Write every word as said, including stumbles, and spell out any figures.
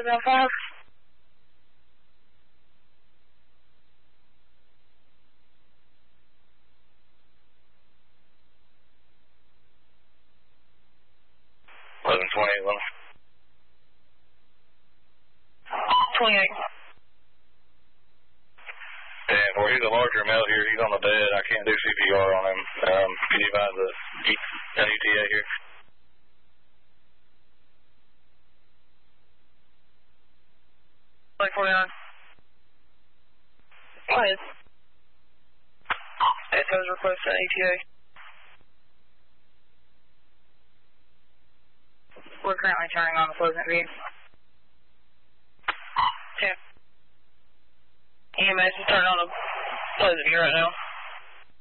seven five. eleven twenty-eight, eleven. twenty-eight. ten four, he's a larger male here. He's on the bed. I can't do C P R on him. Um, can you advise the N E T A here? Like forty-nine. Quiet. Echoes request an E T A. We're currently turning on the Pleasant View. ten. E M S is turning on the Pleasant View right now.